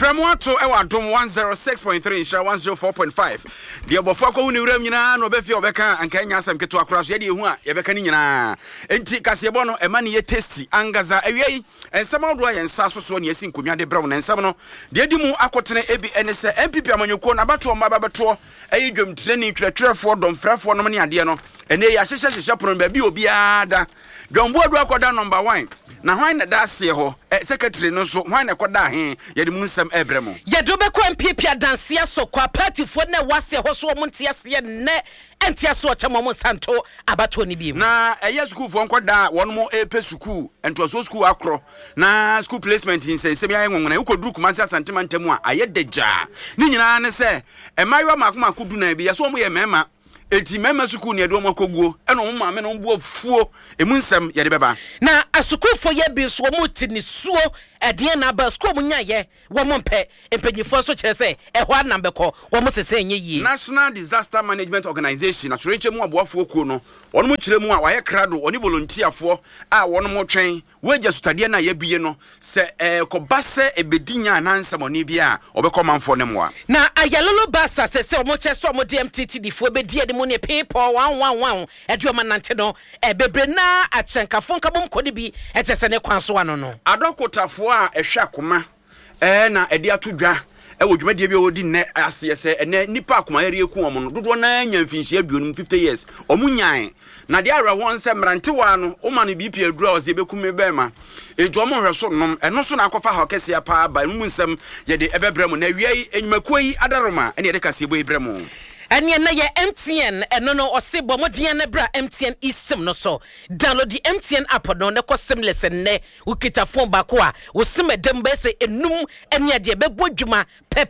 Premoto ewa dom 106.3 share 104.5. Dia bofo ko uni uram nyina no be fi obeka anka nya asam keto akora so ye de hu a ye beka ni nyina. Enti kasebo no ema ne ye tasty angaza awiei ensam odo ye nsa so ne yesi nkonwa de brew na ensam no de di mu akotene ebi ene se MPP amanyoko na bato mba babeto ayi dwom treni twetwerefo dom frefo no ne ade no ene ya hyehye prono ba bi obi ada dwombo adu akoda number 1 na hwan na da se ho secretary no so hwan na koda he ye de mu nsam ebremo ye do be ko MPP adanse so kwa party fo na wase ho so mo ntia se ne entia so chama mo santo abato ni bi na eye school fo nkoda won mo epe school ento so school akro na school placement in se bi ayenwona ukoduru kumasi asantema ntemu a aye deja ni nyina ne se emayo makoma kudu na bi ye so mo ye mema eti mema suku ne do makoguo eno mo maame no mbo afuo emu nsam ye de beba na asukufo ye bi so mo tini suo edie na ba school mu nyaye wo mo mpe empanyifo so kire se ehwa anambeko wo mo sese enye yi National Disaster Management Organization na turenche mu aboafo kuo no wono mo kire mu a waye krado oni volunteerfo a wono mo twen waja sutade na ye biye no se kobase ebedinya na nsamoni bia obekọ manfo ne mo a na ayalolo basa sese o mo che so mo DMTT difo bedie de mo ne people 111 eduoma nante no bebre na achenkafo nkabom kodi bi echese ne kwanso ano no adokotafo a ehwe akoma na edi atodwa ewo dwumadie bi odi ne asese ene nipa akoma yare eku omo no dodo na nya mfinhye aduonum 50 years omunyan na de ara won se mrante wa no o ma no BP adura o se bekume be ma ejomo hweso nom eno so na akofa ha kese pa ba mu nsam ye de ebebrem na wiei enyumakoi adaroma ene de kase bo ebrem Anya na ye MTN eno no osebo modien na bra MTN isim no so download the MTN app no ne ko simless ne ukita phone ba ko a wo simedem be se enum enya de be bodwuma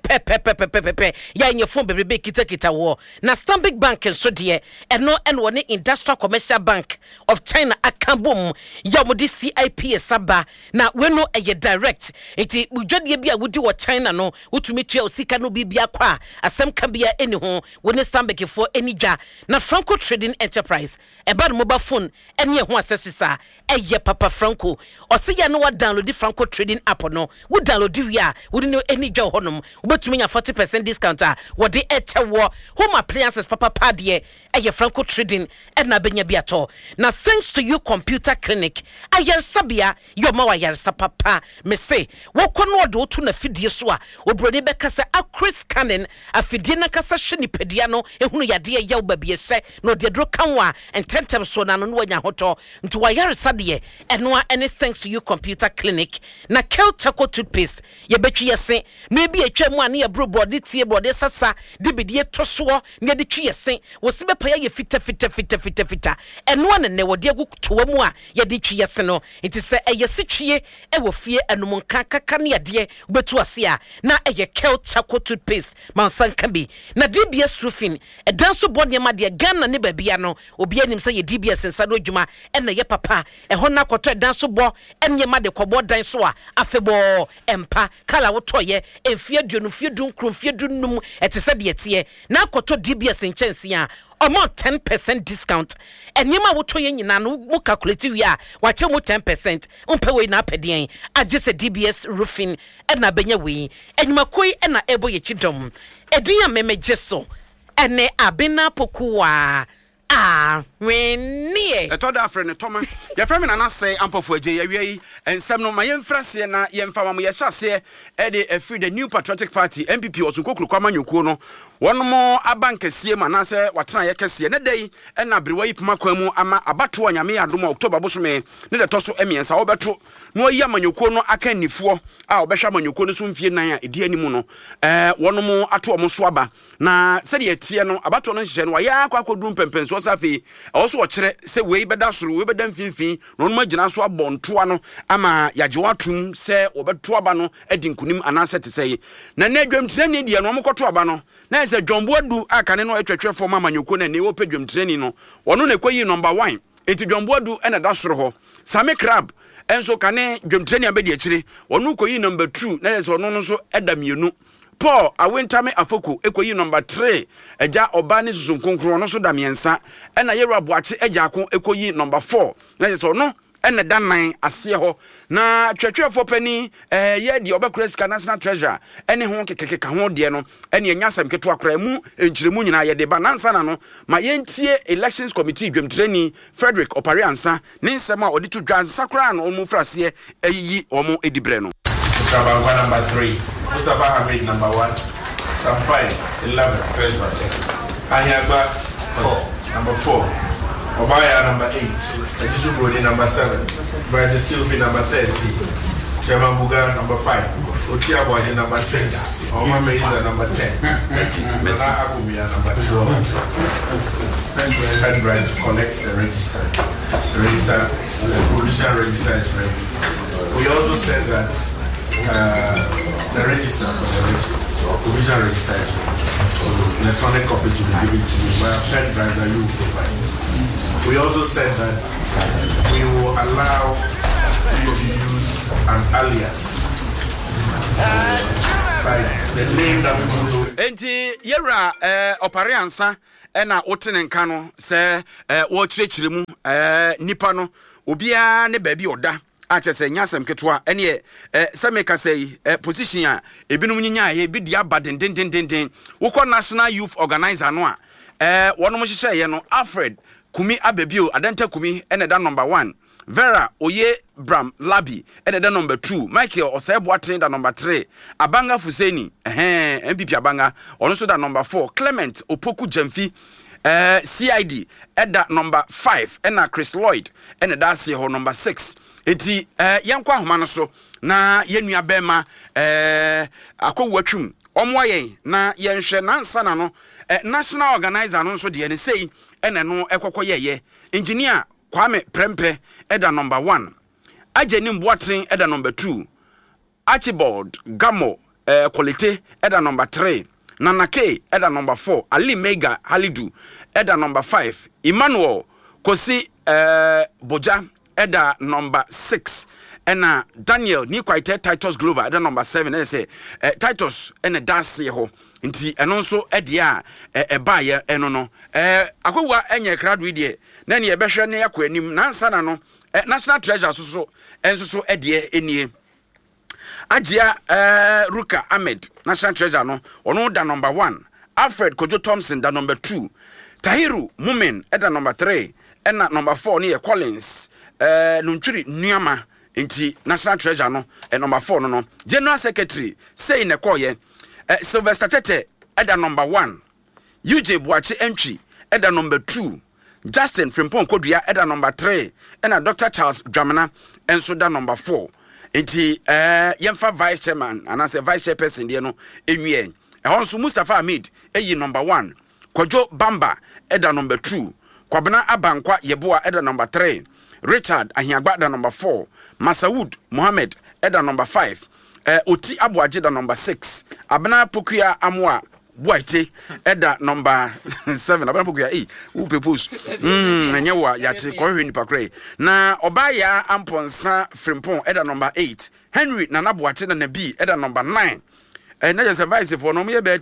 pe ya nye phone be kita wo na Stanbic Bank so de eno eno ne Industrial Commercial Bank of China akambum ya mo de CIP saba na we no eye direct enti budwade bia wodi wo China no wotumi tua osika no bibia kwa asem ka bia eni ho woni Stanbic for enija na Franco Trading Enterprise eba no mobile phone eni ho asesisa eye papa Franco osiya no wa download the Franco Trading app no wo download wi a wo no enija honom obetumi nya 40% discount a wo de etewo home appliances papa padie eye Franco Trading na benya biato na thanks to you computer clinic ayer sabia yo ma wa yer papa me say wo kono do to na fidie so a obroni be kasa accurate scanning afidie na kasa hwe nipadia no ehunu yade ye wo babie se no de dro kanwa ententem so na no wanya hoto nti wa yer sade eno a any thanks to you computer clinic na Keltaco toothpaste ye betwi yese no bi atwa mu ane ye bro body tie body sasa de bidie toso ne de twi yese wo se be pa ye fita eno ane ne wo de agu towa mu a ye de twi yese no enti se eye sitwie e wo fie enum nka kaka ne yade betu ase a na eye Keltaco toothpaste mansanka bi na DBS roofing e danso body ma de Ghana ne babia no obi anim se ye DBS nsa do dwuma e na ye papa e ho na kwoto danso bo enye ma de kobo dan so a afebo empa kala wo toye emfie duonu fie dunkru fie dunum etese de etie na kwoto DBS nchense a omo 10% discount enyema wo toye nyina no mu calculate wi a wa che mu 10% umpe we na apedien agese DBS roofing e na benya we enyuma koi e na ebo ye chidom edin a memeje so ene abena pokuwa wenie etoda friend Toma ya friend na say ampofo aje ya wi ensem no ma yemfrase na yemfa ma ye hyase e de free the New Patriotic Party MPP osunkokuru kwa manyokuo no wono abankesie ma na se watena ye kese ne dai e na brewa yipma kwamu ama abato anyame adom October bosome ne de toso emiensa wo beto no yi amanyokuo no aka nifo a obehwa amanyokuo no so mfie nan a edi animu no wono mo ato omo so aba na se de etie no abato no hye no ya akwakodum pempenso safi also okire se wei beda soro wei beda mfinfin no no magina so abontoa no ama yagewatum se obeto aba no edi nkunim anase teseye na na adwamtirani de no mokoto aba no na se dwombo adu akane no etwetwe fo mama nyoko na ne wo pedwamtirani no wono na kwayi number 1 enti dwombo adu ena da soro ho Sami Crab enso kane dwamtirani abedi akire wono kwayi number 2 na se wono no so eda mienu Paul awentame afoko ekoyi number 3 eja obani susunkonkro no so da miensa ena yeru aboache eja ko ekoyi number 4 na so no ene dan nan ase ho na twetwefo pani ye de obekura sika national treasurer ene ho kekeke ho de no ene enyasam keto akora mu enkyiremu nyina ye de ba nansa na no ma yentie elections committee dwemtreni Frederick Opare ansa ne nsema odi to dwan sakora no omu frase eyi omu edibre no Trabangwa number 3, Mustafa Hamid number 1, Sampai 11, first verse. Anyagba 4, number 4, Obaya number 8, Ejisu Brody number 7, Brady Sylvie number 30, Chairman Buga number 5, Otiabwaji number 6, Oma Meiza number 10, Mena Akumia number 12. Penbrand collects the register. The provisional register is ready. We also said that the register or provisional register is ready. Electronic copies will be given to you by a pen drive that you will provide. We also said that we will allow you to use an alias. Like the name that we will do. Enti yera Opare ansa ena wotene nka no se wo kyerɛkyerɛ mu nipa no obia ne baabi oda a kyerɛ sɛ nyasɛm ketwa ene sɛ meka sɛ position a ebinum nyinya ye bi dia badendendenden wokɔ national youth organizer no a wonom hyehyɛ ye no Alfred Kumi Abebio Adenta Kumi ene da number 1 Vera Oye Bram Labi ene da number 2 Michael Oseboaten da number 3 Abanga Fuseni MPP Abanga ono so da number 4 Clement Opoku Jamfi CID eda number 5 ena Chris Lloyd ene da se ho number 6 enti yankwa homa no so na yenua bema akowatwum omwaye na yenhwe nansa na no national organizer no so de ne sei ene no ekokoyeye engineer Kwame Prempe eda number 1 Ajeni Mboaten eda number 2 Archibald Gamo Quality eda number 3 Nanake eda number 4 Ali Mega Halidu eda number 5 Emmanuel Kosi Boja eda number 6 ena Daniel ni kwaite Titus Glover eda number 7 say Titus ena dance ho nti eno nso edia eba ye eno no akwa enye kradu die na ne ebehwe ne yakọ anim nansa na no national treasure so enso so edie enie Ajia Ruka Ahmed national treasure no ono da number 1 Alfred Kojo Thompson da number 2 Tahiru Mumen eda number 3 ena number 4 ne Collins Nuntwiri Nuama nti national treasure no number 4 no general secretary say ne koye Sylvester Tete eda number 1 UJ Buachi entry eda number 2 Justin Frimpong Kodua eda number 3 ena Dr. Charles Dramana enso da number 4 nti yemfa vice chairman anase vice chairperson de no enwie ehonso Mustafa Hamid eyi number 1 Kojo Bamba eda number 2 Kwabena Abankwa Yeboa eda number 3 Richard Ahiagba eda number 4 Masawood Mohammed eda number 5 Oti Abuaje da number 6 Abena Pokuya Amwa Boite eda number 7 Abena Pokuya who propose nyewa yate kohwe ni pakre na Obaya Amponsa Frimpong eda number 8 Henry Nanabuache na Nabi eda number 9 na just advice for no me be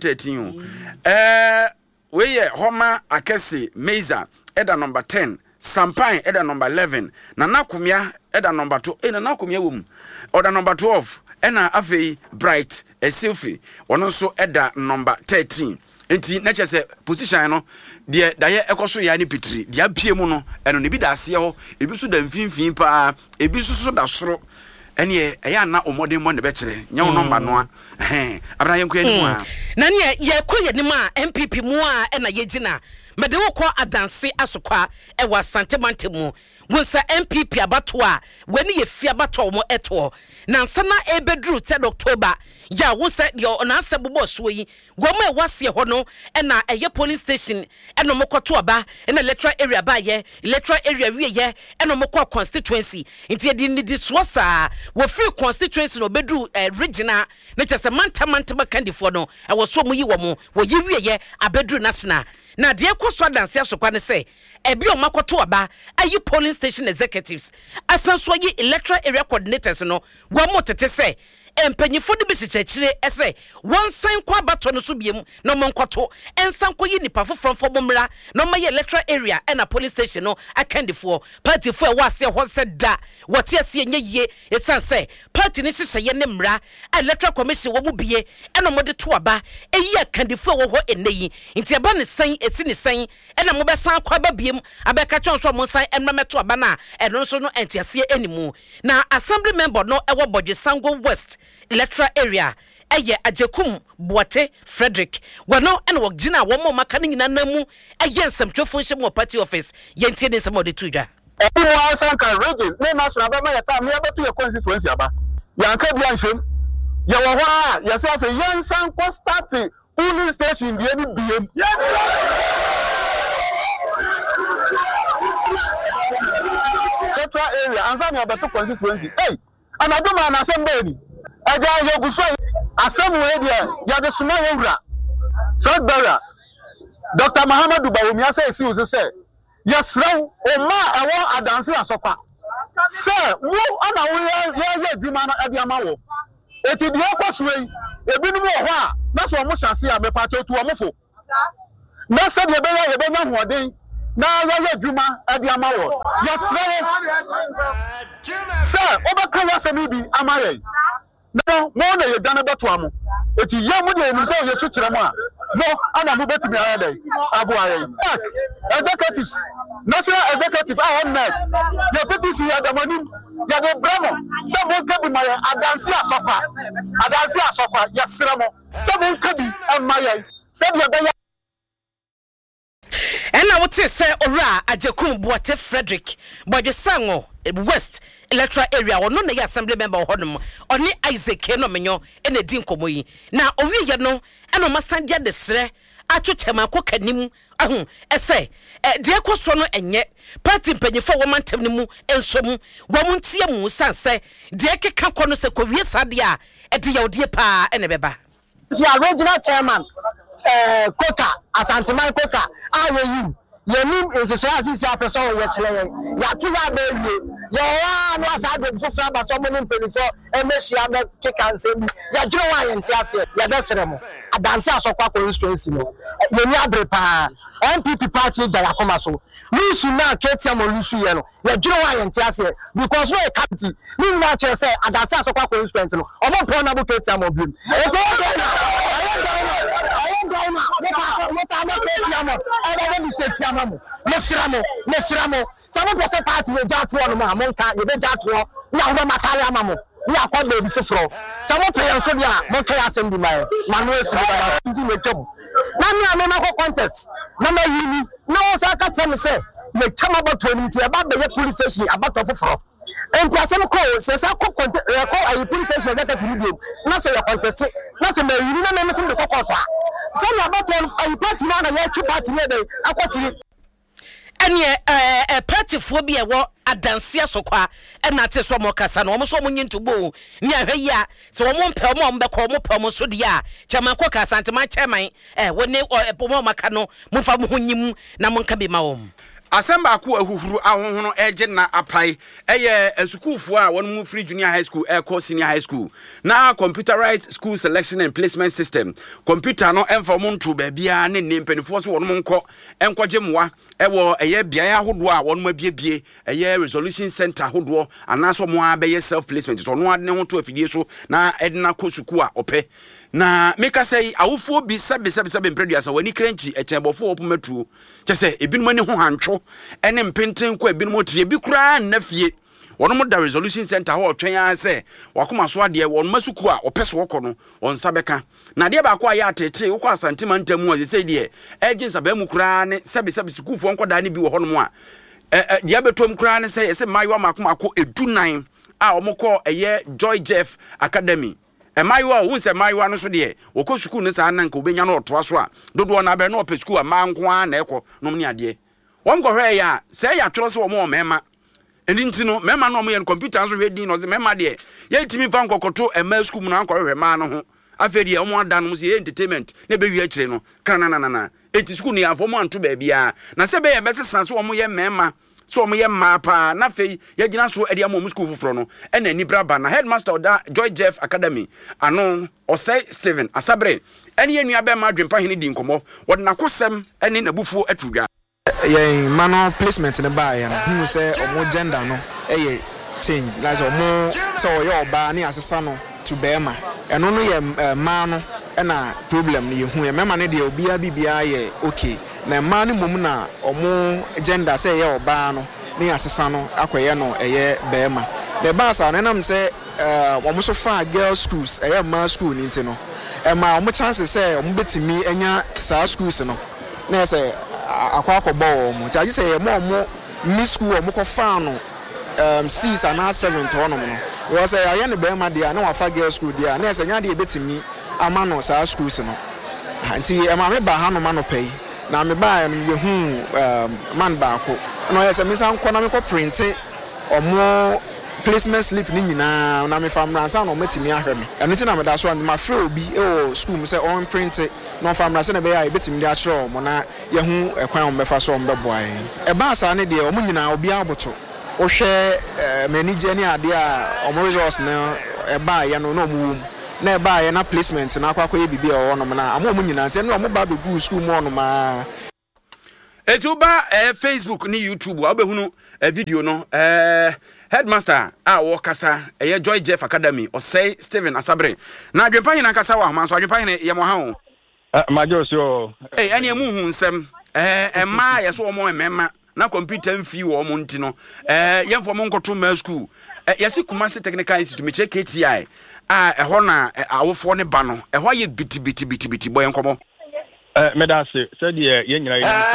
13 weye Homa Akese Meza eda number 10 Sampai eda number 11 Nanakumia eda number 2 Nanakumia wum oda number 12 ena afei Bright Sylvie ono so eda number 13 enti na chese position no de daye ekoso ya ni pitiri de apie mu no eno ne bi da ase ho ebi so da mfimfin pa ebi so da soro ene eya na omodin mo ne be kire nya wo number no abana yenko ani mu a na ne ye koye ni ma MPP mu a ena yegina mede wo kwa adanse asokwa e wa santemante mu wonsa MPP abato a wani ye fia abato mo eto na nsana ebedru 3 October ya wonsa de onanse bobo so yi womo e wase ho no e na eye police station e no mokoto aba e na electoral area ba ye electoral area wie ye e no mokọ constituency nti de ni so sa wo free constituency no bedru regional na chese manta ba candidate no e wo so mo yi wo mo wo yi wie ye abedru national na de ekwoso adanse asokwa ne se ebi o makoto aba ayi polling station executives asanso yi electoral area coordinators no wo mo tete se empanyifo de bisichechire ese won san kwa bato no so biem no monkoto ensan koyi nipa foforo fobomra no maye electoral area and a police station no akandifo party fo e wase ho se da wote ase enye ye esan say party ni hyehyeye ne mra electoral commission wo mu bie eno mode to aba eyi akandifo wo ho eneyi nti aba ne san esi ne san ena mo be san kwa ba biem abeka chonso mo san enma meto aba na eno so no entiase enimu na assembly member no ewo Bodwe Sango West electoral area eye Ajekum Boate Frederick wano ene wogina wo mo maka nyina namu eye nsamtwofo nhye party office yentie ne nsam ode tuja wa sanka region ne national ba ya ta me abeto ye constituency aba yanka bia nhwem ye wo ho a ye say yen sanko start polling station die ni biem central area ansa me abeto constituency anadoma na asembeni aja yoguso asemwe dia ya de suma wura Sodbera Dr. Muhammadu Bawomi asa esi uzo se yesrew o ma ewo adanse asokwa se wo ana wo ye dwuma na abiama wo eti de okwosuwe ebinum wo ho a na so mo hyase a mepa totu o mofo na se de be ye be nya hoden na ye dwuma abiama wo yesrew se obaka yasemi bi amaye no mo na ye dana beto amo eti ye mo de enu se ye so kire mo a no ana mo betimi ara dai abo aye executives national executive ahmed ye petition ya damanim ya de bramo se mo kabi maye adansi asokwa ya sire mo se mo kabi amaye se de be ena wote se ora Ajekum Boate Frederick Bodwe Sango West electoral area ono na ye assembly member honum oni Isaac no menyo ena di nkomoyi na owiye no ena masandia de sre atwetema kokanim ahun ese de ekoso no enye party mpanyefo wo mantem ne mu ensom wo muntie mu sanse de ekeka kono se kowie sade a de yawde pa ena beba the original chairman Koka Asanteman Koka ayeyu yenim insecurity si apeso ye kire ya tuwa be ye wa no asade fofo aba so mo mpelifo emehia be keka nsem ya dwere wa ye ntiase ya desere mo adanse asokwa constituency no yeni abrepa MPP party da yakoma so lusu na ketia mo lusu ye no ya dwere wa ye ntiase because we county ni na che say adanse asokwa constituency no omo pro na bo ketia mo bi Mesramo some person party we jatu on ma monka ye be jatu na ho makare amamo na akwa be foforo some prayer so dia monka asem bi mai manu esi ba ndi mejom na me ame na contest na ma yini na o sa ka tell me say ye chama bato ni ti aba be ye police station abato foforo enti asem ko se sa ko contest ko ayi police station that ti bi na say ye contest na say me yini na me so de kokota say na bato ayi party na ye twi party na dey akwotiri ene party fo bi ewo adanse asokwa ena te so mo kasa na omo so mo nyintubo ni ahwe ya se omo mpe omo mbekọ omo pe omo so dia chairman ko kasa anteman chairman woni omo maka no mo fa mo honyim na mo nka be ma wo Asemba ko ahuhuru ahohono eje na apai eye esukufo a won mu free junior high school ko senior high school na computerized school selection and placement system computer no emfa mo nto ba bia ne nempanifo so won mo enkoje moa ewo eye bia ahodo a won ma biebie eye resolution center ahodo anaso mo abeye self placement so no ade ne ho to afidie so na edna ko suku a ope na meka say awofo bi sabe mpreduasa wani kranchi echebofo opomatu chese ebinum ani ho hantwo ene mpenten ko ebinum tie bi kura na fie wono mo da resolution center ho otwen ya se wakoma so ade wono masuku a opeso woko no onsa beka na de ba ko aya atete woko asantima ntamu o se de ejin saba mu kura ne sabe sikufo nkoda ne bi wo hono mo a dia betom kura ne se mayo makoma ko edunan a omukọ eye Joy Jeff Academy Emaiwa wunse maiwa no so de wokosuku ne sa nanka obenya no otoa so a dodo na be no opesku a manko a na ekọ no ne ade won go hwe ya se ya tworo so wo mema eni ntino mema no mo ye computer so hwe din no se mema de ye timi fa nkokoto ema school mu na nko hwe ma no ho afedi e mo ada no se entertainment na be wi akire no kana na eti school ni afo mo anto ba bia na se be ye be sesa so wo mo ye mema so omo ye ma pa na fei ye gina so e de am school foforo no e na ni braba na headmaster oda Joy Jeff Academy ano Osei Stephen Asabre ene ye nua be ma dwempa hene di nkomo wode na kosem ene na bufuo atudwa ye mano placement ne ba ye no hu se omo gender no ye change like omo so ye oba ne asesa no to bema eno no ye ma no na problem ne ye hu ye mema ne de obia bibia ye okay na ma ne mum na omo gender say ye oba no ne asesa no akoye no eye bema the basa na nam say omo so fa girl schools eye ma school ni nti no ma omo chances say omo betimi enya sa schools no na say akwakobo omo ti agi say omo mi school omo ko fa no 6 and 7 to ono no we say aye ne bema dia na wa fa girl school dia na say nya dia betimi ama no sa schools no nti ma me ba ha no ma no pay na me ba me hu man ba ko no yes me san ko na me ko print omo placement slip ni nyina na me famra san no metimi ahwe me eno ti na me da so ma frɛ obi school me say on print no famra say na be ya betimi dia kyerɛ omo na ye hu ekwan omo befa so omo beboa e ba sa ne de omo nyina obi aboto wo hwɛ manager ni ade a omo resource na e ba ye no omo na e ba ye na placement na akwa ye bibia wo no na omo nyina nte no omo ba be go school mo no ma etuba Facebook ni YouTube wa behunu video no headmaster wokasa Joy Jeff Academy Osei Stephen Asabre na adwempa hina kasa wa man so adwempa hina ye mo ha ho majoso ene emu hu nsem ma ye so omo emema na computer mfi wo mo nti no yemfo mo nkoto ma school yesi Kumasi Technical Institute me check KTI ho na awofo ne ba no ho ye biti boy enkomo medase said ye nyina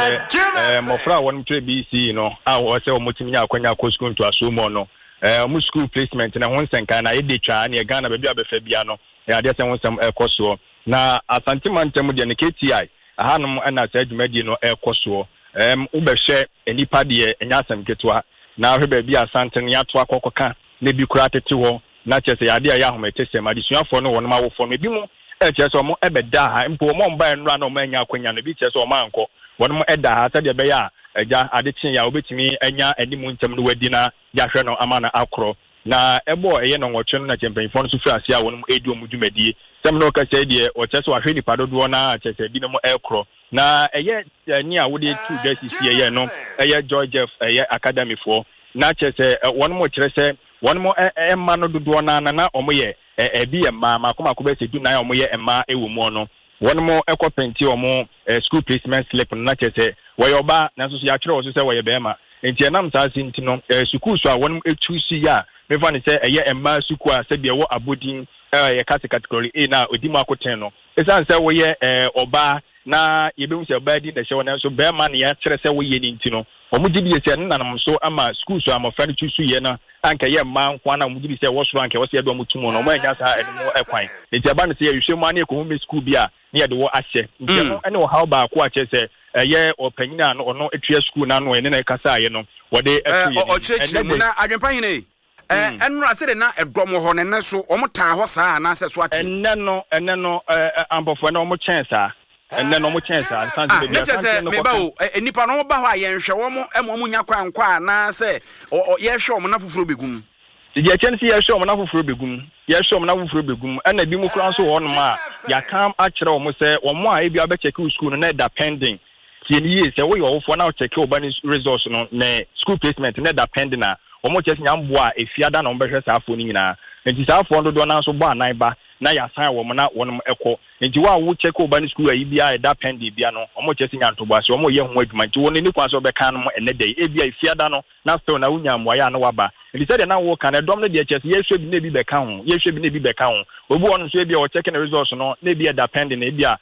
ye mofra won mtre BC no wo se o motimi nya akwanya ko school to asomo no mu school placement na hon senka na ye de twa na ye Ghana ba bia befa bia no ya de se hon sem ekoso na asante mantem de ne KTI ahanum na sa adwumadi no ekoso wo be hwe enipa de enya asem ketwa na hwe ba bia asante ne ato akokoka na bi kura tete ho na chese ya de ya ahomete sem adisuafo no won ma wofo no bi mu chese omo ebeda ha mpo omo mba nra na omo anya akwanya no bi chese omo anko wonmo eda ha sade be ya eja adechi ya obetimi anya animu ntem no wadi na ya hwe no amana akro na ebo eye no nwotwe no na chempenfo no so fi ase a wonmo edi omu dwumadie sem no ka se de o chese wa hwe ni padodo na chese bi no mo ekro na eye ni a wode tu desi eye no eye Joy Jeff eye academy for na chese wonmo kire se wonmo emma no dodo na omo ye ebi emma makoma ko be se du na omo ye emma ewo mu no wonmo ekopenti omo school placement slip na chese woyoba na so ya kire wo se woye be ma enti enam sa sinti no school so a wonmo etu si ya me fa ni se eye emma school a se bi wo abodin ye category A na odimu akoten no esan se woye oba na yebemu se oba di na hye wona so be ma na ya kire se woye ni nti no omo di bi se nanam so ama school so amofra ni tusu ye na anka ye ma nkwa na mugidi se wosoro anka wose ebe mutumo no mo anya sa edimo ekwan enti aba ne se yehwe mu ane ko hu school bia ne ye de wo ahye enti no ene wo how ba ko a che se ye opanyina no ono etue school na no ene na kasa ye no wode etu o cheche mu na adwempa hine enro ase de na edom ho ne so omo taa ho saa na se so ate enne no ambofo na omo chen saa enne no mo chen saa sanse be se me ba o enipa no ba ho a ye nhwe wo mo emo nya kwa na se ye hwe omo na foforo begum ye chen se ye hwe omo na foforo begum ye hwe omo na foforo begum ena bi mu kura so ho no ma ya kam a kire omo se omo a ebi abe check school no na da pending tie ni ye se wo ye ofo na check obani resource no na school placement na da pending na omo chese nyambo a efiada na ombehwe saafo ni nyina enti saafo ndo do na so bo anan ba na ya san wo na wonum ekọ enti wa wo check obani school ayi bia e da pending bia no omo chese nyantobo ase omo ye ho adwuma enti woni ni kwa so be kan no ene dey e bia efiada no na still na unya mwa ya na waba enti se de na wo kan edom no de chese ye hwe bi na bi be kan ho ye hwe bi na bi be kan ho obu wonu so e bia wo check na resource no na bia da pending na bia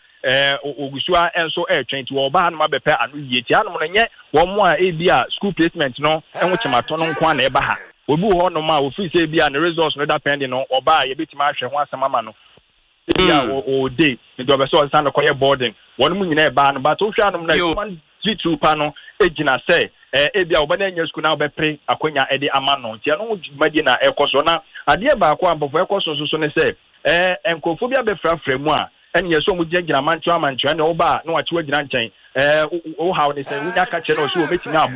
ogusua enso 20 wo ba no ma bepe anu yie ti anu no nye wo mo a e bia school placement no enwo chemato no nko na e ba ha obi ho no ma ofi se bia na results no da pending no oba ye betima ahwe ho asema ma no bia o day ndo be so san ko ye boarding won mu nyina e ba no but o hwa no na human G2 pa no ejina se e bia oba na nya school na oba pre akonya e de ama no ti no madi na ekoso na ade ba ko ambofo ekoso so ne se enkofo bia be frafra mu a ene yeso mu gina amancho na oba na wachi wagina nchen o hawo ne se wunya ka che no so o betimi aboa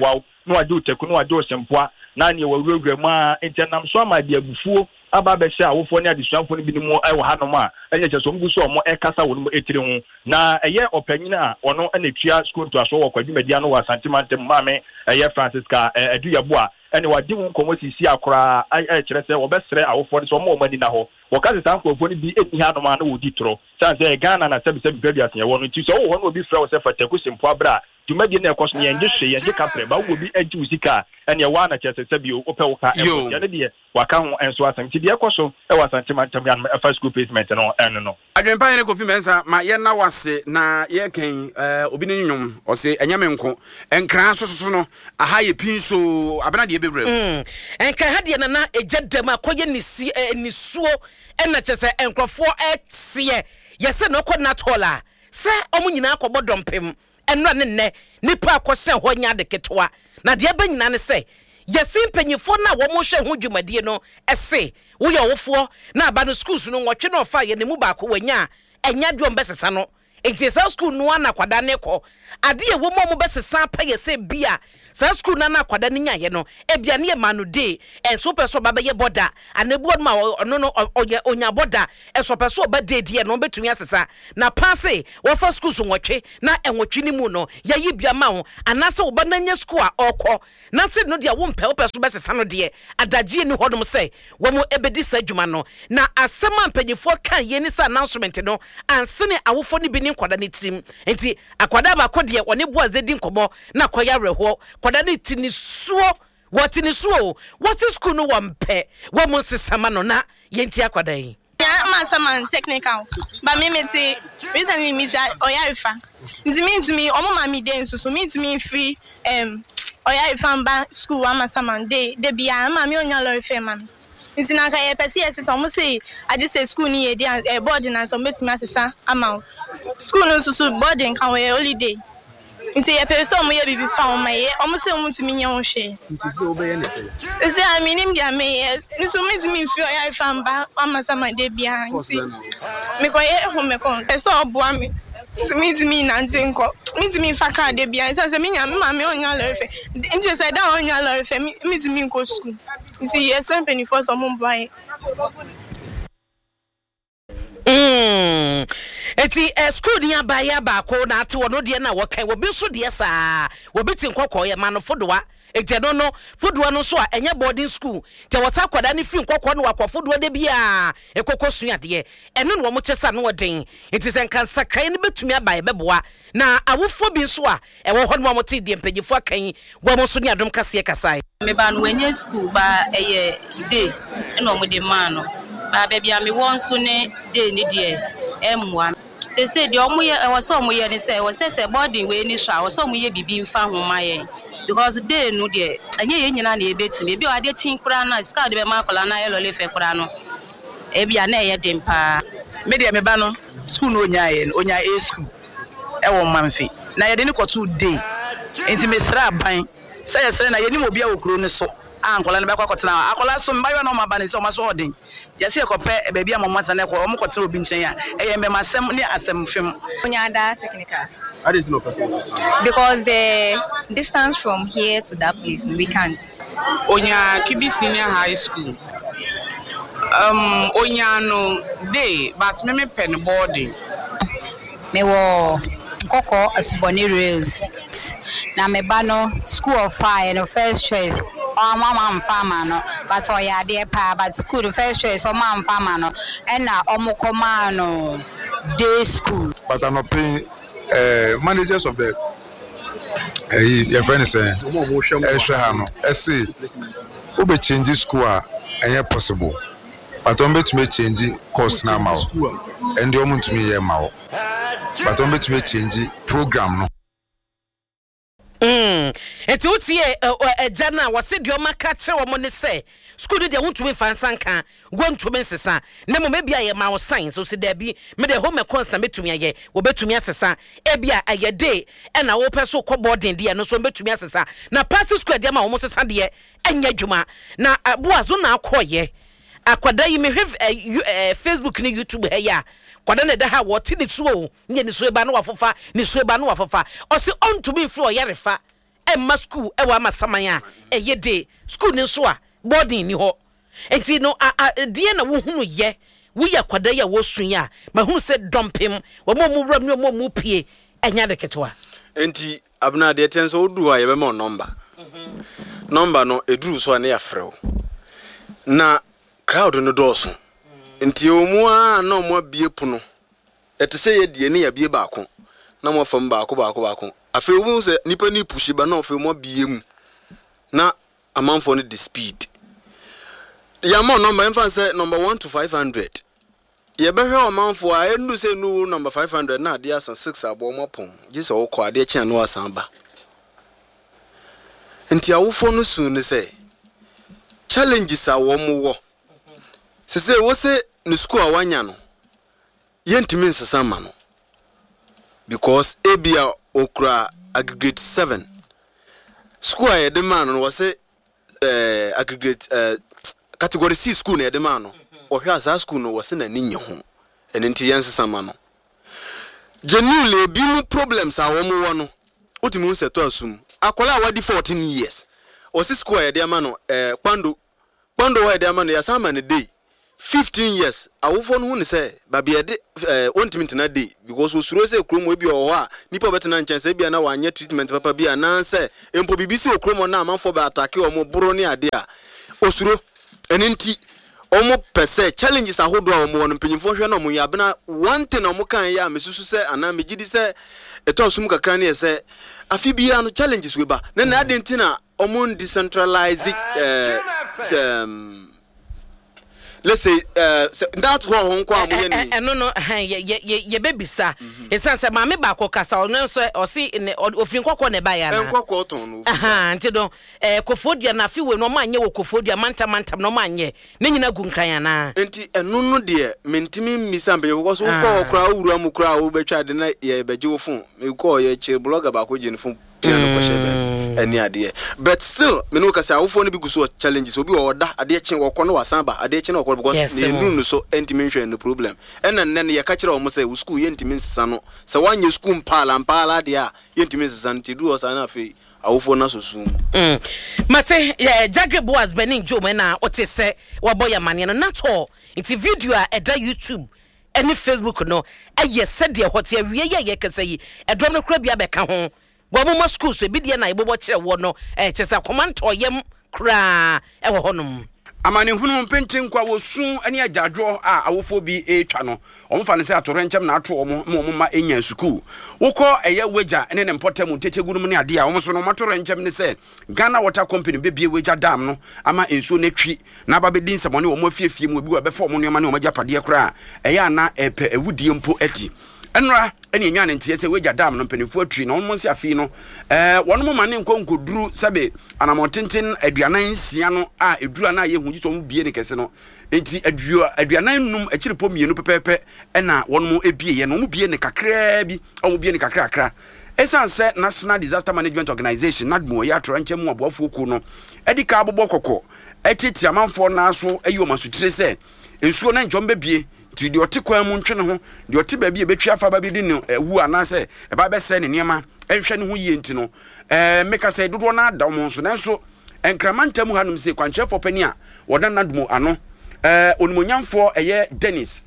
no adu teku no adu sempoa na ne wawurawura mu a entenam so ama de abufuo aba be hye awofo ne adesuanfo ne binim ewo hanom a enye cheso mgu so omo ekasa wonu etire ho na eye opanyina a ono na tua school to aso wo kwadwumadia no wa santimantem maame eye Francisca Aduyabo a ene wadi won komosisi akora kire se wo besere awofo ne so omo omani na ho wo ka se sankofo ne bi eti hanom a na wodi tro chance Ghana na sebi previous ye wo no ti so wo no obi fra wo se fateku sempo abra tumadi na ekoso ye nje hwe ye nje kapre ba wo bi agi usika ene wa na chese sebi ope wo ka ya ne de waka ho enso asam ti de ekoso e wa santimantem ya first school placement no eno no adwempa ne Kofi Mensa ma ye na wase na ye kan obi ne nyum o se enyame nko enkran soso no aha ye pinso abena de bewrem enkran ha de na ejadam akoye nisuo ena chese enkrofo etie yese no ko natola se omunyina akobodompem enra ne nipa akose ho nya de ketwa na de ba nyina ne se yesin panyifo na wo mo hwe ho dwumadie no ese wo ye wofo na aba no schools no nwotwe no fa ye ne mu ba ko wanya enya dwom besesa no enti sa school no ana kwada ne ko ade ye wo mo besesa pa ye se bia sa school na na kwada ne nyaye no ebia ne ma no de enso peso baba ye boda anebu ma ono no onya boda enso peso ba de de no betumi asesa na passe wo fa schools nwotwe na enwotwe ni mu no ya yi bia ma wo anase wo ba na nya school a okọ na se no de wo mpe wo peso besesa no de adagye ni hodom se wo mo ebedi sa dwuma no na asema mpanyifo kan ye ni sa announcement no ansene awofo ni bi ni kwada ne tim enti akwada ba ko de woni bo azedi nkomo na koya reho kwada ne tinisuo watinisuo what school no wampe wo mo sesama no na yenti akwada yi Masterman technical but me say recently me oyarifa me omo mami dey so me to me free oyarifa ba school Masterman dey bia mami onya lori fe mami nsina ka ye pese yes so mo say I just say school ni e boarding and so metimi asesa ama school no so boarding kan we holiday nti ye pese so mo ye bibi fa o maye o mo say mo tumi nya wo hwe nti se obeye ne pe se aminim dia me nso metimi fi o ya fa mba Masterman dey bia nti me ko ye ho me ko pese obo ami so metimi na ntinko metimi fa ka dey bia se me nya me onya lorife nti se da onya lorife metimi nko school nti yes 24 so mo buy eti school ni abaya ba ko na ate wono de na wokan obi so de saa obi tin kokko ye manofodowa eti no fodowa no so a enye boarding school te wota kwada ne fi kokko no wakofodowa de bia ekokko suade eno no mo kyesa no woden eti sen kan sakran ne betumi abaye beboa na awofo bi so a ewo ho no mo te de mpagifo akan wo mo so ni adom kase kasai me ba no wenye school ba eye day eno mo de man no ba bia me won so ne day ni de emwa they say the omo ye was so mo ye ni say was say boarding we ni sha was so mo ye bibi mfa homa ye because day no de anye ye nyina na ebetumi ebi ade chin kura na ska de be makola na ye lole fe kura no ebia na ye dempa me de me ba no school no onya a school e wo manfi na ye de ni kotu day enti me sra ban say na ye ni mo bia okuro ni so ankola ne be kwakotena akola so mbayo na ma ba ni so ma so odin yesi ekope baabi amamasa na ko omukotena obi nchen ya eye me masem ne asem fem Onyada technical I didn't know because the distance from here to that place we can't Onya Kibi Senior High School Onya no day but me pen boarding me wo Koko Asuboni Rails na me ba no school of fire no first choice mama farmer no but oya de pa but school the first choice o mama farmer no and na omukoma no day school but I'm not paying managers of the your friend is saying say we change school and possible but on bet me change course now and the moment me here but on bet me change program no eti utie jana wase de o maka kire wo mo ne se school de won to me fansanka won to me sesa na mo mebia ye ma wo science so se da bi me de home constant betumi aye wo betumi asesa e bia aye day e na wo peso ko boarding de no so betumi asesa na pass school de ma wo mo sesa de enya dwuma na boazo na akoye akwada yi me Facebook ni YouTube he ya kwada na da ha wo ti ni suo nye ni suo ba no wafofa ni suo ba no wafofa o se on to be free o yarefa emma school e wa masamanya eye day school ni so a boarding ni ho enti no die na wo hunu ye wo ya kwada ya wo sun ya ma hunu se dumpim wo mo wura mi mo mu pie enya de ketwa enti abna de tenso odu a ye be mo number number no eduru so na ya frɛ na crowd no doso nti omu a na omu abie puno ete se ye die ne ya bie baako na mo fam baako afi omu se nipa ni pushi ba na ofi mo bie mu na amanfo no the speed ya mo number emfa se number 1 to 500 ye be hwe amanfo a endu se nu number 500 na ade asa 6 abo mo pon gise wo kɔ ade kyen no asan ba nti awofo no su ne se challenges a wo mo wo se wo se no school a wanya no yentimi nsesa ma no because ebia okra aggregate 7 school a de man no was aggregate category C school na de man no ohwe asa school no was na ninye ho enti yensesa ma no genuinely bi mu problems a wo mo wo no otimi nseto asum akola a wadi 14 years osi school a de man no kwando wa de man no yasama ne day 15 years awofo no hu ne say babia de ontimi tena day because osuro say kromo bi o ho a nipa betena nchen bia na wanye treatment papa bia na say empo bibisi okromo na amanfo ba attack o mo buro ne ade a osuro enenti omo pese challenges ahodo a omo no mpanyimfo hwe na omo yabena one thing omo kan ya mesusu say ana megidi say eto sum kakra ne say afi bia no challenges we ba na ade ntina omo decentralize let's say that's what hon kwa mo ye no ye bebisa esanse ma me ba ko kasa no so o si ofin kokko ne ba ya na kokko ton no nti do kofodua na fi we no ma anye wo kofodua mantam no ma anye ne nyina gu nkran ya na enti enu no de mentimi misa mbe ko so ko kra wura mu kra wo betwa de na ye beje wo fun me ko ye chire blogger ba ko je ne fun any idea but still me no kasa awofo no bi guso challenges obi wo da ade kyen wo kono wasan ba ade kyen wo because ne nu so ntimi hwe no problem enen ye ka kire wo mo say school ye ntimi nsesa no se wanye school mpala de a ye ntimi nsesa nti du o sa na fe awofo na so sum mate Jagre Boaz Benin Jome na otese wo boya mane no nato nti video a eda YouTube any Facebook no eye sede hote awie ye kasa yi edom no kra bia beka ho Gwamma school so bi de na ibobo kire wo no chesa komanto yem kra e wo honom amane hunu mpenten kwa wo sun ani agadwo a awofo bi etwa no omfa ne se atorenchem na ato mo ma enya school wokọ eye weja ene ne mpotem tetechegunu ne ade a wo so no matorenchem ne se Ghana Water Company bebie weja dam no ama ensuo ne twi na ba bedin semone wo mo fiefie mu bi wa be fo mo nneoma ne o magapade kra eye ana epe ewudie mpo ati enra eni nya ne ntie se weja dam no mpanifo atwi no mo se afi no wono mo mane nkonkoduru sabe anamontenten aduanan sia no a edura na ye hunji so mo bie ne kese no enti aduanan num akiripo mienu pepepe ena wono mo ebie ye no mo bie ne kakra bi o mo bie ne kakra esanse National Disaster Management Organization nadmo ya toranche mu aboafo ku no edika abobọ kokọ etiti amanfo na so ayi o masutire se ensuo na njombe bie ti di otikwan mu ntwe ne ho di otiba bi ebetwi afa ba bi di ne ewu anase e ba be se ne niema enhwe ne ho yie nti no meka se dodo na da mo so nanso enkramantam hanum se kwanchefo pani a wodan nadmo ano onimonyamfo eye Dennis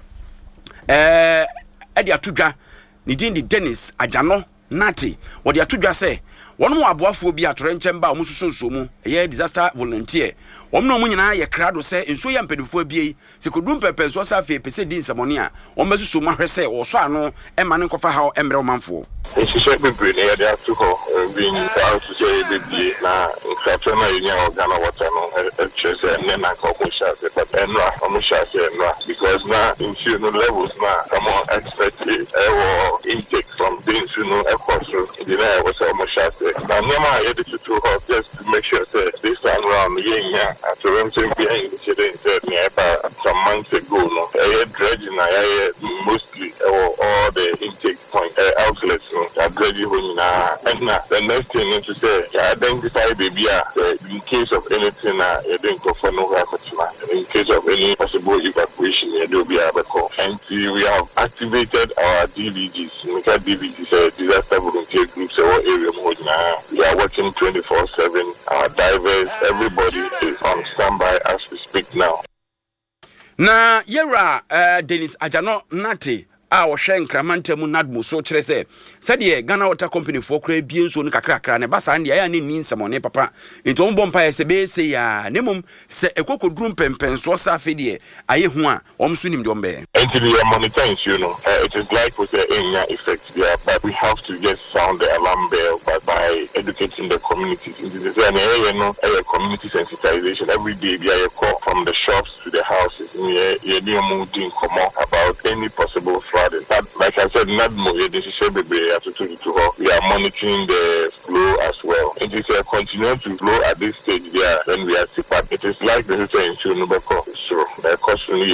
edi atudwa ni din di Dennis Ajano Nati wodi atudwa se wono aboafo bi atorenchem ba omususoso mu eye disaster volunteer omno mu nyina ye krado se enso ya mpedifo abie sekodum pepe so sa fe pese din samoni a omasuso ma hwese wo so ano e ma ne nkofa ha emre omanfo Nsise bebre ne yade ato ho being out to say the na nkrafena yenya Ghana Water no chese ne na ko sha se but enra o sha se enra because na issue no levels na come on expect intake from things you know across the na was o sha se na normal yade to ho just to make sure say this time around yenya after something being incident near some months ago no dredging na mostly all the intake point outlets already when the next thing is to say identify baby in case of anything you didn't go for no in case of any possible evacuation you do be able to and you we have activated our DVGs. We got DVGs, disaster volunteer groups, our area. We are working 24/7. Our divers, everybody is on standby as we speak now. Na yera Dennis Ajano Nati a Shen Kramantamu Nadmu so Trese said ye Ghana Water Company for Cray Bienso Kakra and Bassa and the iron means some on papa into Bompire Sebe say ya Nemum say a cocoa drum pen so safety aye hua omsunim dombe. Until we are monitoring, it is like we say effect there, but we have to just sound the alarm bell by educating the communities. It is an area, community sensitization every day. We are call from the shops to the houses. We are moving about any possible fraud. But like I said, we are monitoring the flow as well. It is continuing to flow at this stage there when we are sick. But it is like the so the cost only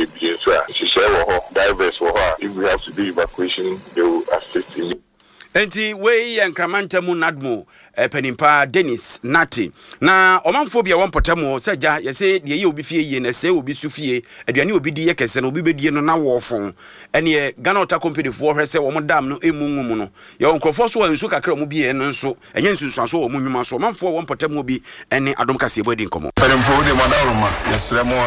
divers if we have to do evacuation, they will assist in. Enti we and Kramantamu Nadmo penimpa Dennis Nati na omanfobia wonpotamo seja yese de ye obi fie ye na se obi sufie aduane obi di ye kese na obi bedie no na wofon ene Ghana Water Company fo hwese wo dam no emunwum no ye onkrofo so wansu kakra mo bi ye no nso enye nsunsuaso wo munwuma so omanfo wonpotamo bi ene adom kase bodi nkomo penimfo de madaroma yesre mo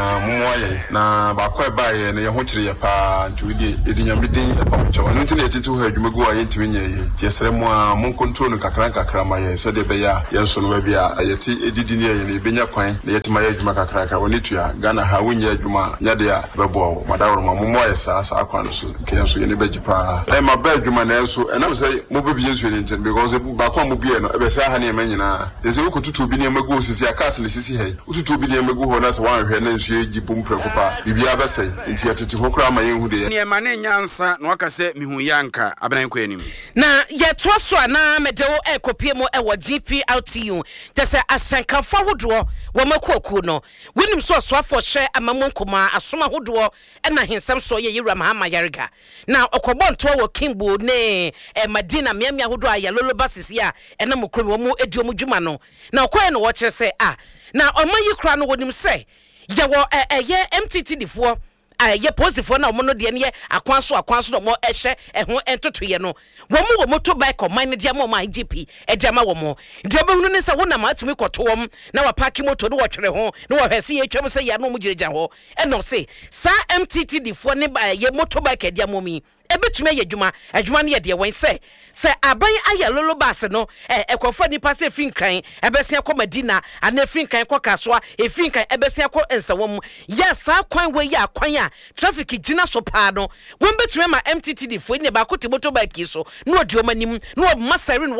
moye na ba kwa ba ye ne ye ho kire ye pa nti we edinyamedin e pa cho no nti na etitu ho adwumagu a yentimi nye yesre mo mon control no kakra maye said the beya yenso no bia ayeti edidi ne ye ne benya kwan na yetima ye adwuma kakra woni tua Ghana ha wonye adwuma nyade a bebo madawro ma mo yesa sa akwa no so kenso ye ne bejipa e ma ba adwuma na enso enam say mo bebi yenso ne nten because ba kwa mo bia no e be say ha ne manyina de say ukotutu bi ne magu osisi akase ne sisi he ututu bi ne magu ho na se wan hwe na nsu eji pompreko pa bibia be say nti yetete ho kra ma yenhu de ne ma ne nyansa na waka se mihu yanka aban kwa anim na yeto so na medewo ekopie mo ewo GPRTU tese asankafa hodo wo makoku no winim so afo hye amamon koma asoma hodo na hensam so ye yira mahama yarega na okobon to wo kimbo ne madina miamia hodo aya lolo basisi a na mokrom wo mu edi omu dwuma no na okoye no wo kire se na omayi kra no wonim se ye wo ye MTT difo ye posifo na omo no de ne akwanso no mo ehye eho entotoye no wo mu wo motorbike o man de ma IGP e de ma wo mo de be hunu ne se wona ma atumi kwoto wom na wa park moto no wo twere ho no wo hwese ye twem se ya no mu gireja ho e no se sa MTT difo ne ba ye motorbike de ma mi ebetumi ye adwuma ne ye de wen se aban aya lolo bas no ekofo nipa se finkran ebesia ko Madina ana finkran ko Kasoa finkran ebesia ko ensawom yes akwan we ya akwan a traffic gina so pa no won betumi ma MTT difo ne ba ko te motorbike so no odi omanim no masarin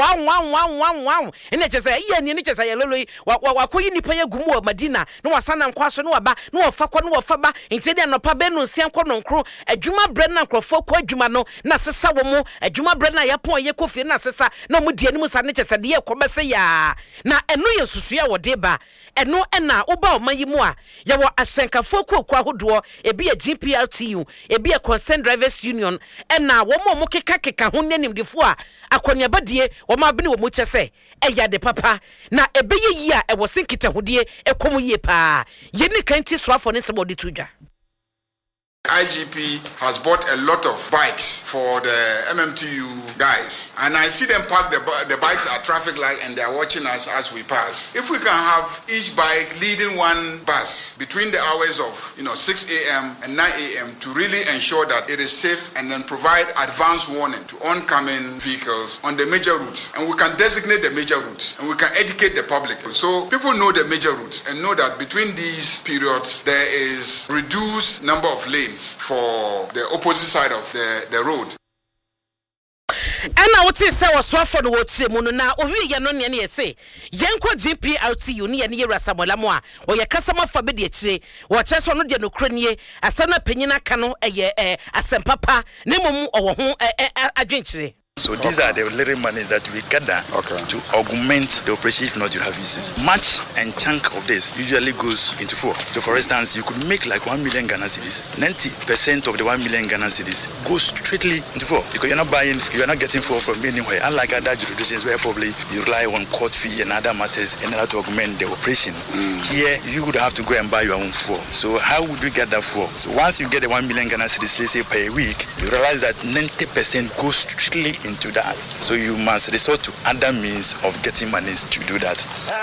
wow ene chese ye ne chese ya lolo wa ko yi nipa ye gumu o Madina no wasana nkwaso no waba no wofa ko no wofa ba ntede anopa be no nsian ko no nkro adwuma bre na nkrofo ko adwuma no na sesa wo mu adwuma bre na yapon ye kofie na sesa na mu die ni mu sa ne chese de ye ko bese ya na eno ye susu ya wode ba eno na oba o mayi mu a ye wo asenkafo ko ahodo ebi ye GPRTU ebi ye Concerned Drivers Union na wo mo keka ho nanimdefo a akonyaba die wo ma bene wo mu chese eya de papa na ebeye yi a ewo sinkita hodie ekomu ye pa ye ni kanti soafo ne sebodi tudwa IGP has bought a lot of bikes for the MMTU guys, and I see them park the bikes at traffic light and they are watching us as we pass. If we can have each bike leading one bus between the hours of 6 a.m. and 9 a.m. to really ensure that it is safe and then provide advance warning to oncoming vehicles on the major routes, and we can designate the major routes and we can educate the public so people know the major routes and know that between these periods there is reduced number of lanes for the opposite side of the road. Ana wote se waswafo no wotie mu no na owie ye no ne ye se yenko GPRTU ne ye rasamola mo a wo ye kasama fa be de kire wo cheso no de no kranie asana panyina ka no eye asempapa ne mom owo ho adwenkyire So these are the little monies that we gather to augment the operation if not you have issues. Much and chunk of this usually goes into four. So for instance, you could make like 1 million Ghana cedis. 90% of the 1 million Ghana cedis goes straightly into four because you're not getting four from anywhere. Unlike other jurisdictions where probably you rely on court fee and other matters in order to augment the operation. Here, you would have to go and buy your own four. So how would we get that four? So once you get the 1 million Ghana cedis, let's say per week, you realize that 90% goes strictly into that. So you must resort to other means of getting money to do that.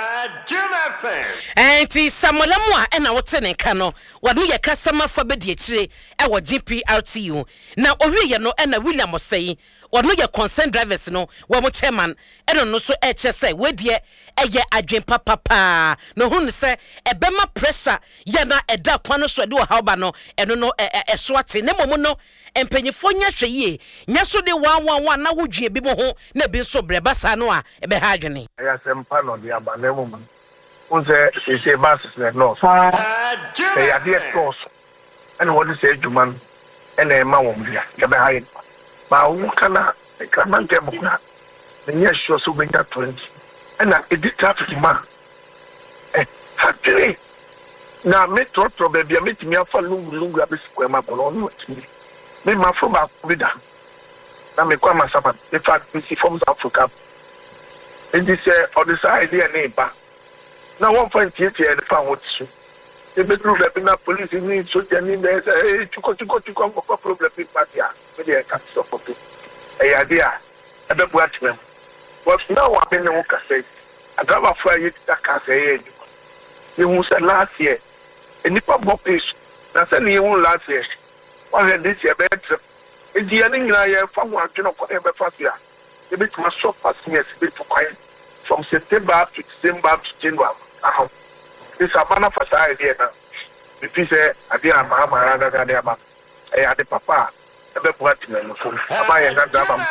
And Samuela and our tenant cano, what we a customer for Bediachre, our GPRTU. Now, Oriano and a William was saying, what no your concerned drivers no, one more chairman, I don't know so HSA, where dear, a year I dream papa. No one say, a bema pressure, yana a dark pano so do a habano, and no a swati, nemono, and Pennyfonia Shea, Yaso de 111, now would ye be more, never so brebasanoa, a behagony. I have some pan on the abandoned woman. Who's a she masses that no. They are dear close. And what is a human and a man, the behind. Ma ukana ekramante bukna nenya sure so benya 20 and na edit traffic ma factory na me trotro baby metimi afa lungu abesikwa ma bono no timi me ma fo ba bida na me kwa masaba in fact we see from South Africa and this on the side here neighbor na one point here the fan what so the bedroom that na police need so tell there say chuko problem in party me dey catch up for it eh idea e be buat them but now what been no ka say I drive for you to ka say you who said last year and nipa box na say you last year what this year better e dia ni na ye fa ho atwe ko e be fa sia e be tuma so pass years be to quiet from September to December to January this abana for say idea na if you say idea ma na ga ma e ade papa e be buat me no so abaya na drama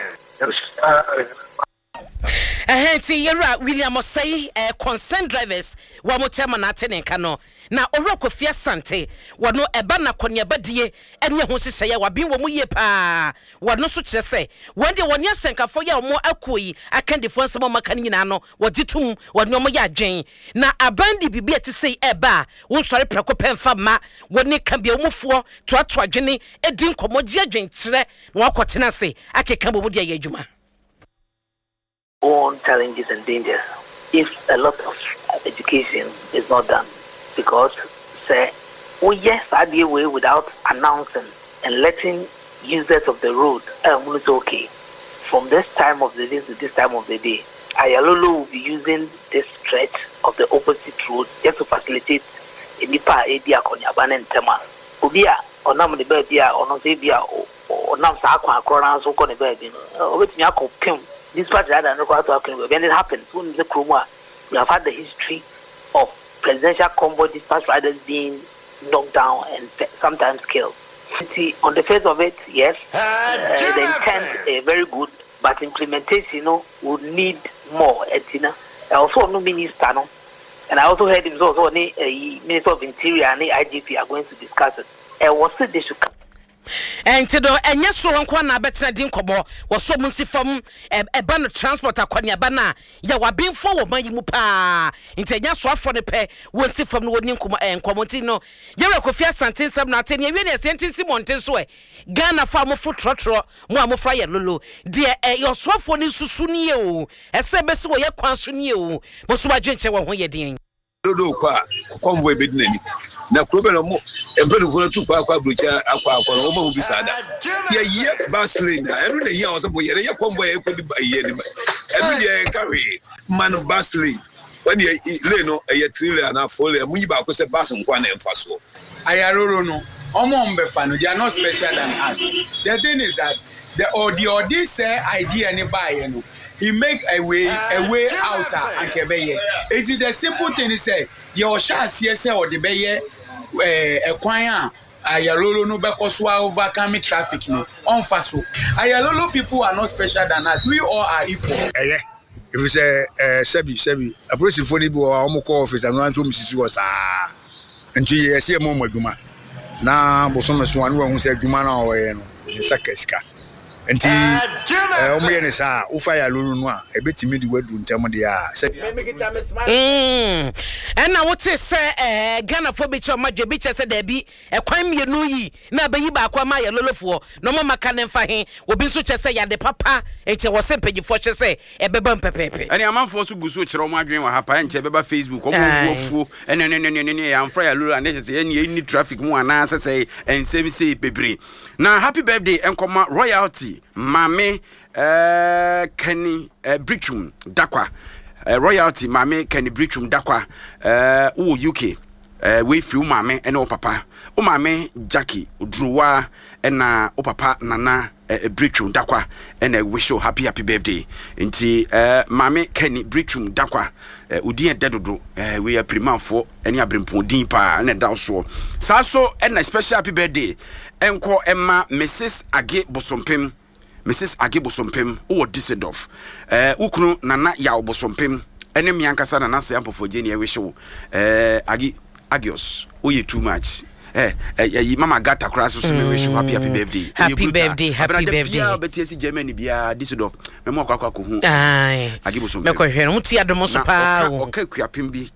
Ahenti yera William say concerned drivers wa mo chairman atene kano na oroko fia sante wono eba na konya badie enye ho sese ya wabin wo mu ye pa wono so kire se wonde woni asenkafo ya mo akoyi akandefo nsemo maka nyina no wogitum wono mo ya adwen na abandi bibia ti sei eba wo sori preko pemfa ma woni ka bia omufo toato adwene edi nkomoji adwen kire na wakotena se akeka bo mu dia ya adwuma. Own challenges and dangers if a lot of education is not done. Because, say, yes, I deal with without announcing and letting users of the road, it's okay. From this time of the day to this time of the day, Ayalolo will be using this stretch of the opposite road just to facilitate Nipa Edia Konyaban and Tema. Ubia, or Nam the Bedia, or Nozebia, or Nam Sakwa, Corona, so called the bed, with Miyako Kim. This part that I know how to happen. When it happens, when the Kruma, we have had the history of presidential convoy dispatch riders being knocked down and sometimes killed. See, on the face of it, yes, the intent is very good, but implementation, would need more. I also know minister, and I also heard him also Minister of Interior and the IGP are going to discuss it. And what they should come. And to do and yes, so one corner better than Dinkobo was so much from a banner transport aquania bana. Ya were being forward my mupa into yes, for the pay won't see from Wodinkum and Comotino. Yerokofia Santin Sam not 10 years, sentence Montesway. Ghana farm of foot trotro, Mamma Fryer Lulu. Dear, your swap for new Susunio, a sebes way a consunio, Mosua Gentle when you're doing. Do convoy bidney. Na problem mo empelo for to kwa brucha akwa no mo bisada. Ye bus lane. Every day was boy ye convoy e ko di ye ni. Every day carry man bus lane. When ye lane no e trailer na full e munyi ba ko se bus nkwa na emfa so. Ayaroro no omo mbefa no they are not special than us. The thing is that the say idea ni buy no. He make a way out and kebeye. It is the simple thing he say. Your chance yes or the beye a kwanya Ayalolo no bekoswa overcoming traffic no on faso. Ayalolo people are not special than us. We all are equal. If you say Sebi, a person for the Omoko office and one to Mrs. was and 2 years more Maduma. Now Bosomas one who said Dumana or in Sakeska. nti omo ye ne sa wo fa ya lolu no a ebetimi di wadu ntam de a na wote se Ghana fo bi che o madwe bi che se da bi ekwan mienu yi na abayi ba akwa ma ya lolofo no mo maka ne mfa he obi nso che se ya de papa enti wo se pagifo che se ebeba mpepepe ani amanfo so guso kire o madwen wa hapa enche beba Facebook o mo wofu ene ya mfa ya lolu ane che se ni traffic mu ana se ensem se bebre na happy birthday enkoma royalty mame Kenny Brichum Dakwa royalty mame Kenny Brichum Dakwa UK we free mame and o papa o mame Jackie Udruwa and o papa Nana Brichum Dakwa and wish you happy birthday nti mame Kenny Brichum Dakwa udin dedodo we are prima for any abrempon din pa and down so and a special happy birthday enko Emma Mrs. Age Bosompem Mrs. Age Bosompem o Düsseldorf ukunu nana ya Bosompem ene mi ankasa na nase ampofo genie we show Agios o ye too much mama gata cross so me wish you happy birthday happy birthday bia betiesi Germany bia Düsseldorf memo akwa ko hu Age Bosompem me ko hwe no ti adom so pa o ka kuapem bi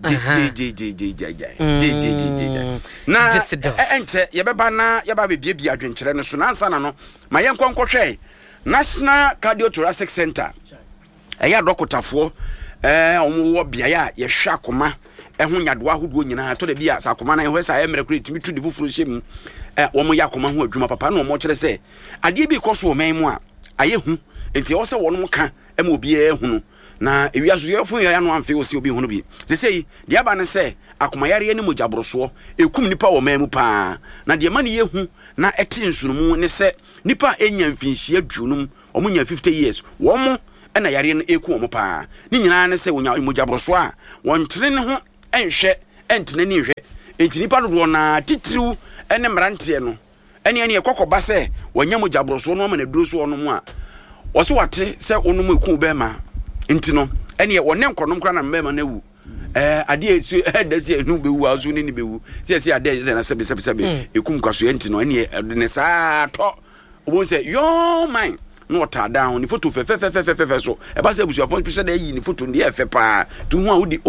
na enche ye beba na ye ba bia adwenkyere no so na ansa na no ma ye nkonkwohwe National Cardiothoracic Center eya dokotafo omo bia ya ye hwa akoma ho nyadoa hodo nyina to da bia sa akoma na ye hwesa emre create mi tu di fufuru hyem omo ya akoma ho adwuma papa na omo kire se ade bi koso o man mu a aye hu enti wo se wono ka ema obi e hu no na ewiaso ye fu ya no amfe wo se obi hu no bi sesei de aba ne se akoma yare ni mojabroso ekum nipa wo man mu pa na de ma ne ye hu na eti nsunumu ne se nipa enya mfinhia dwunum omunya 50 years womo na yare no eku omo pa ni nyina ne se wonya mojabroso a wontre ne ho enhwe entene ni hwe enti nipa dodo na titiriw ene mrante no ene ekokoba se wonya mojabroso no ma na duro so ono mu a wo se wate se onomu eku be ma enti no ene wonne nkonom kra na mbema na wu ade esu edasi enu bewu azu ni bewu se ade na sebe ekum kwaso enti no ene ne sa to obo se yo man no ta down ni photo fe so e ba se busu afon pese da yi ni photo ndi efe pa tu hu a wudi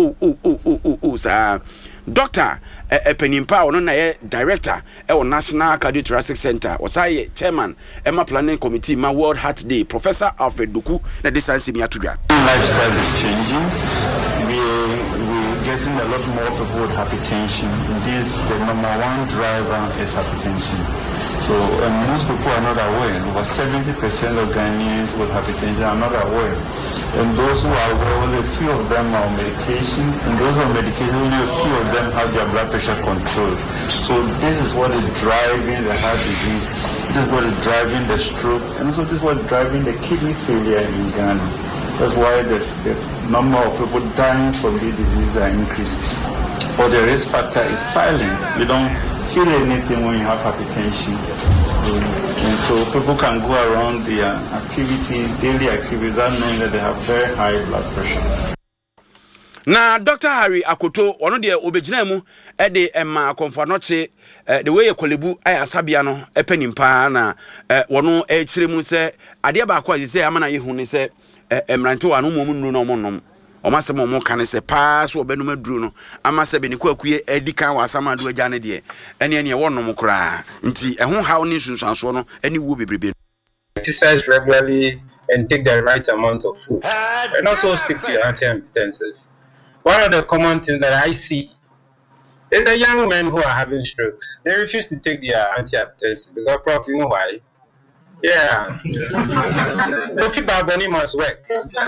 sa doctor Penimpa ono na ye director National Cardiothoracic Center osaye chairman Emma Planning Committee ma World Heart Day Professor Alfred Duku na disansi mi atudwa. Lifestyle is changing. We're getting a lot more people with hypertension. Indeed, the number one driver is hypertension. So most people are not aware. Over 70% of Ghanaians with hypertension are not aware. And those who are aware, only a few of them are on medication. And those on medication, only a few of them have their blood pressure controlled. So this is what is driving the heart disease. This is what is driving the stroke. And also this is what is driving the kidney failure in Ghana. That's why the number of people dying from this disease are increasing. But the risk factor is silent. You don't feel anything when you have hypertension. And so people can go around their activities, daily activities, without knowing that they have very high blood pressure. Na Dr. Harry Akoto ono de obegyina mu de ema konfanoche the way ekolebu ayasabia no epanimpa na wono ekire mu se ade ba akwa se amana yehu ne se emrante wa no momu nu no monom omase mo kan se pa so obenum aduru no amase be ne kwakuye edikan wa asama adu agya ne de ene wonom kra nti ehun hawo ni sunsanso no ani wo bebrebe. Exercise regularly and take the right amount of food and also stick to your antihypertensives. One of the common things that I see is the young men who are having strokes. They refuse to take their antihypertensives because, Prof, you know why? Yeah. Kofi Baboni must work.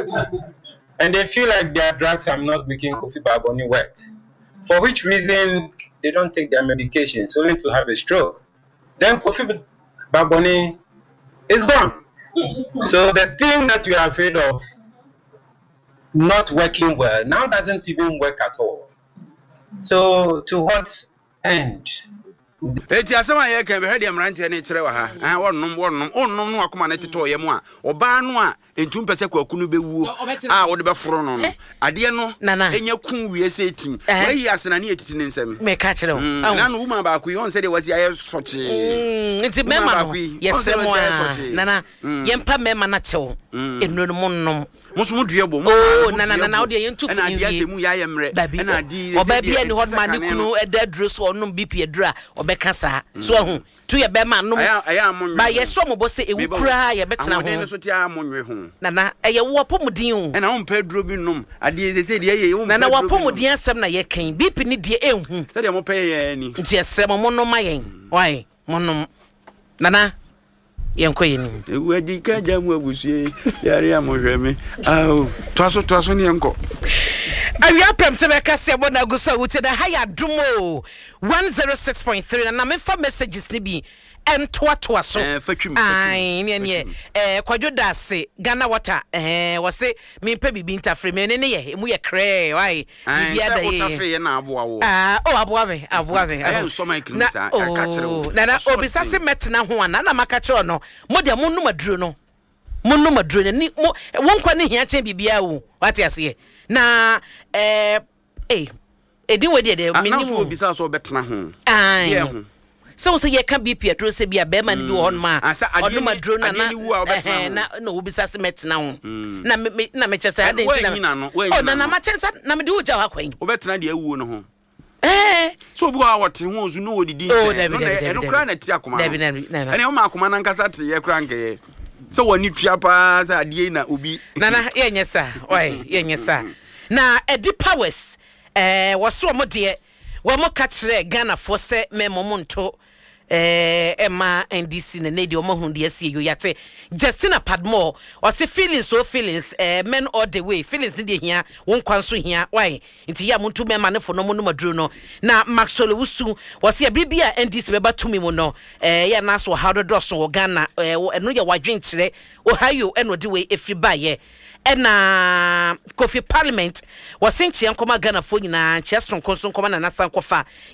And they feel like their drugs are not making Kofi Baboni work. For which reason they don't take their medications, only to have a stroke. Then Kofi Baboni is gone. So the thing that we are afraid of not working well now doesn't even work at all. So to what end? Eti asema ye kan be hede amrante ne kire wa ha wonnom no akoma ne teto ye mu a oba no a entum pese kwaku no bewuo a wo de beforo no no ade no enya kun wiese tim wayi asena ne etiti ne nsem me ka kire wo na no woman ba ku yon se de wasi aye soche nti mema no yesemo nana yempa mema na chewo enunu monnom musumu dua bom na ode yentu fi na ade asemu ya yemre na ade oba bia ni hot man kunu eda dress onum bp edra obeka sa so hu tu ye be ma no ba ye so mo bo se ewu kura ye betena ho ne so ti amonwe ho nana eye wo pomudin o na on pedro bi nom ade se de ye wo nana wo pomudin asem na ye kan bp ni de enhu se de mo pe ye ni nti esem mo no ma yen why mo no nana yenko yini ewu adi ka jamu abusie yare amohweme aw toaso ne yenko awia pemte be kase bo na guso wuti da haya dumo 106.3 na me fa messages ni bi entoatoa so ai ne kwadwo dase Ghana water wose me mpa bibi ntafre me ne ye mu ye kre wai bibia da ye utafe ye na aboa wo aboa be ayen so my kinisa ka kire wo na obisa se metena ho ana na maka kire no mo de monum aduro no ni wonkwa ne hia chen bibia wo wate ase na edin we de minimum na so obisa so betena ho ye ho so ye can be Pietro se bia be man bi won ma oduma dro na no obisa se metena ho na me chese ade ntina na ma chese na me de uja wa kwan obetena de awuo no ho so obi wa wote ho ozu no odidi nche no kra na ti akoma ene o ma akoma na nkasa te ye kra nke so woni tua pa sa ade na obi nana ye nyesa na edi powers waso mo de wo mo ka kire Ghana fo se memo nto Emma NDC na nedi o mo hu de asie yo yate Justina Padmore o se feelings men all the way feelings ni de hia won kwanso hia why nti ya muntu mema ne fo no mo no maduro no na Maxwell Wusu o se bibia NDC beba tumi mo no ya na so how do so Ghana eno ya wadwen kire Ohio eno de we efri ba ye ena Kofi Parliament wasinchi yankoma Ghana fo nyina chia sonkonso nkoma na nasan kofa